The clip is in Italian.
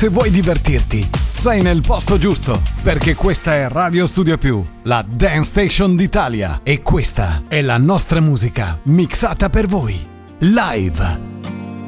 Se vuoi divertirti, sei nel posto giusto, perché questa è Radio Studio Più, la Dance Station d'Italia, e questa è la nostra musica mixata per voi, live.